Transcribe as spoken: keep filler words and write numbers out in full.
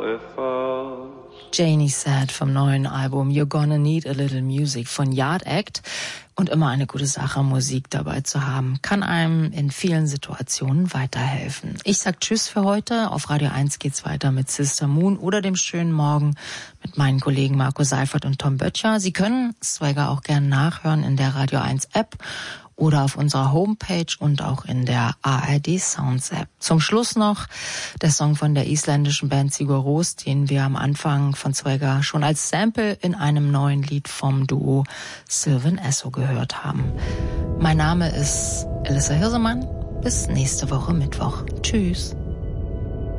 Janie Sad vom neuen Album You're Gonna Need a Little Music von Yard Act. Und immer eine gute Sache, Musik dabei zu haben, kann einem in vielen Situationen weiterhelfen. Ich sag Tschüss für heute. Auf Radio eins geht's weiter mit Sister Moon oder dem schönen Morgen mit meinen Kollegen Marco Seifert und Tom Böttcher. Sie können Swagger auch gern nachhören in der Radio eins App oder auf unserer Homepage und auch in der A R D Sounds App. Zum Schluss noch der Song von der isländischen Band Sigur Rós, den wir am Anfang von Swagger schon als Sample in einem neuen Lied vom Duo Sylvan Esso gehört haben. Mein Name ist Elissa Hirsemann. Bis nächste Woche Mittwoch. Tschüss.